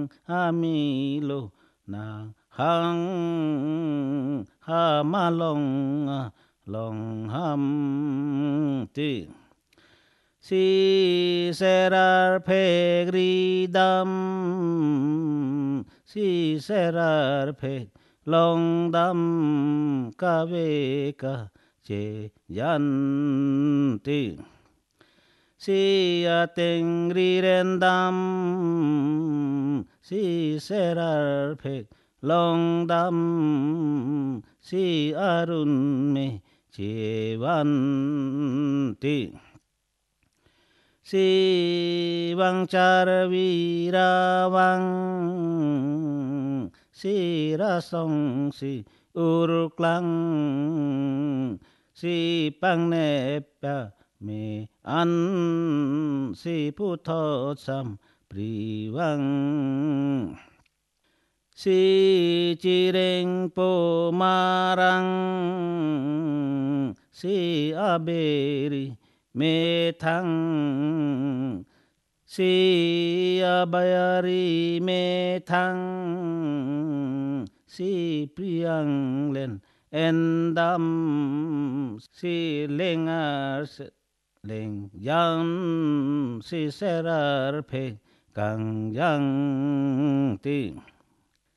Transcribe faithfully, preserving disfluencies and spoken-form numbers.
ha mi lô na hăng ha ma long long ham ti si serar pegridam si serar pe long dam ca ve ca che yan ti si a tengri rendam si serar pe long dam si arun me che van ti si vang char vira vang si ra song si ur klang si pang ne pa me an si pu tho sam pri vang si chi reng po marang si a beri me thang si a bayari me thang si priang len endam si lengar leng yang si serar pe kang yang ti